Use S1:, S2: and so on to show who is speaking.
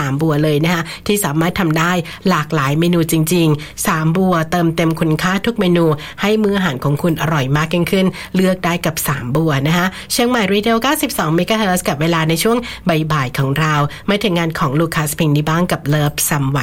S1: 3บัวเลยนะคะที่สามารถทำได้หลากหลายเมนูจริงๆ3บัวเติมเต็มคุณค่าทุกเมนูให้มื้ออาหารของคุณอร่อยมากยิ่งขึ้นเลือกได้กับ3บัวนะคะเชียงใหม่รีเทล92 MHz กับเวลาในช่วงบ่ายๆของเรามาถึงงานของลูคัสพิงดีบ้างกับเลิฟซัมวัน